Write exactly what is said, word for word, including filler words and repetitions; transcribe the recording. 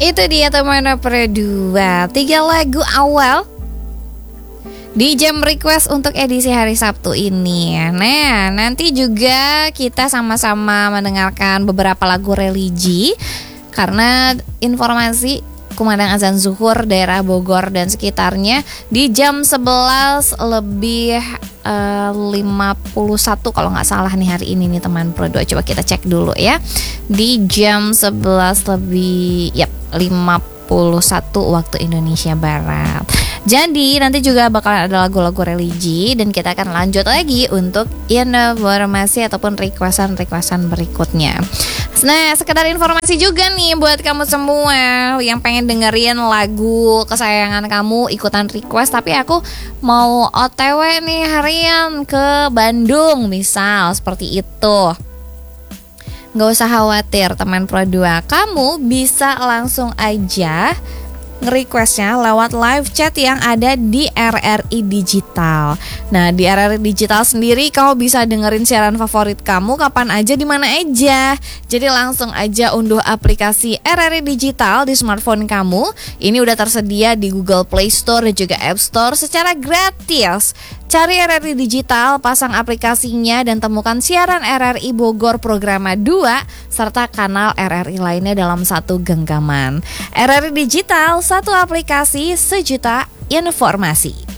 Itu dia teman berdua, tiga lagu awal di jam request untuk edisi hari Sabtu ini. Nah, nanti juga kita sama-sama mendengarkan beberapa lagu religi, karena informasi kumandang azan zuhur daerah Bogor dan sekitarnya di jam sebelas lebih uh, lima puluh satu kalau nggak salah nih hari ini nih teman Pro dua. Coba kita cek dulu ya. Di jam sebelas lebih yap lima puluh satu waktu Indonesia Barat. Jadi nanti juga bakal ada lagu-lagu religi dan kita akan lanjut lagi untuk informasi ataupun requestan-requestan berikutnya. Nah, sekedar informasi juga nih buat kamu semua yang pengen dengerin lagu kesayangan kamu, ikutan request, tapi aku mau O T W nih harian ke Bandung misal, seperti itu. Gak usah khawatir teman Pro dua, kamu bisa langsung aja nge-requestnya lewat live chat yang ada di R R I Digital. Nah, di R R I Digital sendiri kamu bisa dengerin siaran favorit kamu kapan aja, di mana aja. Jadi langsung aja unduh aplikasi R R I Digital di smartphone kamu. Ini udah tersedia di Google Play Store dan juga App Store secara gratis. Cari R R I Digital, pasang aplikasinya dan temukan siaran R R I Bogor Programa dua serta kanal R R I lainnya dalam satu genggaman. R R I Digital, satu aplikasi, sejuta informasi.